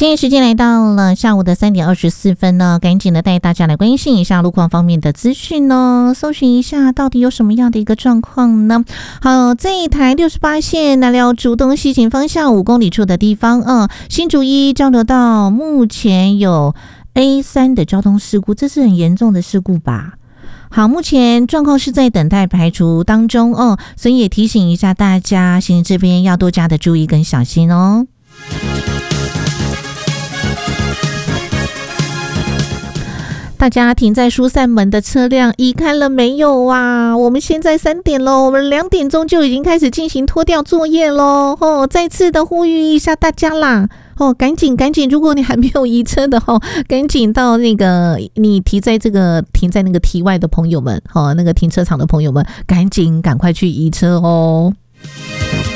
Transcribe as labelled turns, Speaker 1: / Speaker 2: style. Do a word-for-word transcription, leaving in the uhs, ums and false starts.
Speaker 1: 现在时间来到了下午的三点二十四分呢，赶紧的带大家来关心一下路况方面的资讯呢，搜寻一下到底有什么样的一个状况呢？好，这一台六十八线南寮竹东西行方向五公里处的地方，嗯，新竹一交流道目前有 A 三 的交通事故，这是很严重的事故吧？好，目前状况是在等待排除当中哦，所以也提醒一下大家，行人这边要多加的注意跟小心哦。大家停在疏散门的车辆移开了没有啊？我们现在三点咯，我们两点钟就已经开始进行拖吊作业咯。哦，再次的呼吁一下大家啦。哦，赶紧赶紧！如果你还没有移车的话，赶紧到那个你停在这个停在那个题外的朋友们，哦，那个停车场的朋友们，赶紧赶快去移车哦。